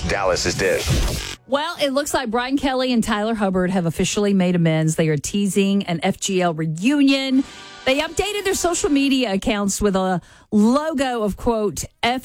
Dallas's Dish. Well, it looks like Brian Kelly and Tyler Hubbard have officially made amends. They are teasing an FGL reunion. They updated their social media accounts with a logo of, quote,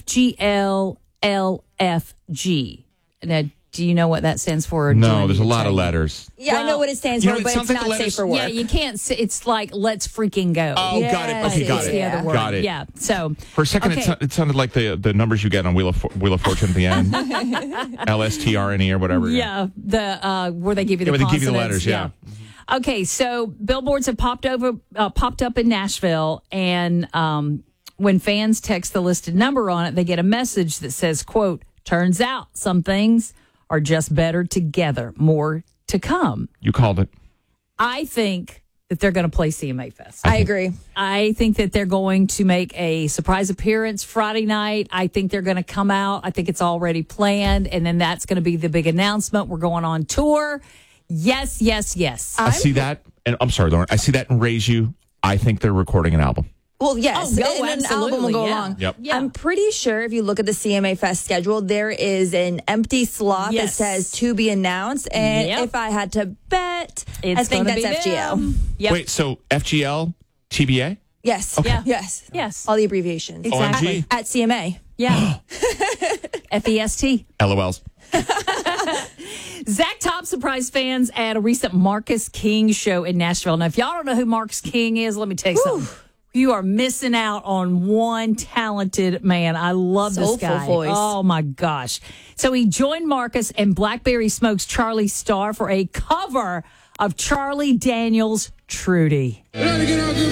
FGLLFG. Now, do you know what that stands for? No, there's a lot of letters. Yeah, Well, I know what it stands you for, know, it but sounds it's like the not safe letters- for work. Yeah, you can't say it's like let's freaking go. Oh, got it. Okay, got It's it. the other word. Got it. Yeah. So For a second, okay. it sounded like the numbers you get on Wheel of Fortune at the end. LSTRNE or whatever. Yeah, the where they give you the where they give you the consonants, letters, yeah. Okay, so billboards have popped up in Nashville, and when fans text the listed number on it, they get a message that says, quote, turns out some things are just better together. More to come. You called it. I think that they're going to play CMA Fest. I agree. I think that they're going to make a surprise appearance Friday night. I think they're going to come out. I think it's already planned. And then that's going to be the big announcement. We're going on tour. Yes, yes, yes. I see that. And I'm sorry, Lauren. I see that and Raise You. I think they're recording an album. Well, yes, Oh, go, and an absolutely, album will go yeah. along. Yep. Yeah. I'm pretty sure if you look at the CMA Fest schedule, there is an empty slot that Yes. says to be announced. And Yep. if I had to bet, It's I think gonna that's be FGL. them. Yep. Wait, so FGL, TBA? Yes. Yeah. Yes. Yes. All the abbreviations. Exactly. OMG? At CMA. Yeah. FEST. LOLs. Zach Top surprised fans at a recent Marcus King show in Nashville. Now, if y'all don't know who Marcus King is, let me tell you something. You are missing out on one talented man. I love this Soulful guy. voice. Oh, my gosh. So he joined Marcus and Blackberry Smoke's Charlie Starr for a cover of Charlie Daniels' Trudy.